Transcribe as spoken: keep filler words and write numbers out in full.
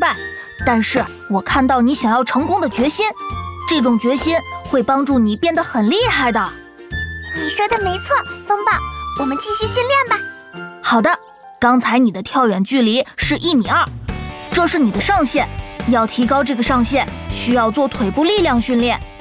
败，但是我看到你想要成功的决心，这种决心会帮助你变得很厉害的。 你说的没错，风暴，我们继续训练吧。 好的，刚才你的跳远距离是一米二，这是你的上限。要提高这个上限，需要做腿部力量训练。